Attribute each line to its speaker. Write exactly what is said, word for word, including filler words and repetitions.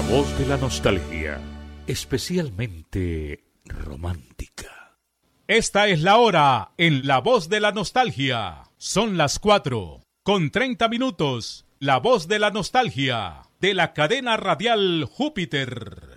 Speaker 1: voz de la nostalgia, especialmente romántica.
Speaker 2: Esta es la hora en La Voz de la Nostalgia. Son las cuatro con treinta minutos. La Voz de la Nostalgia de la cadena radial Júpiter.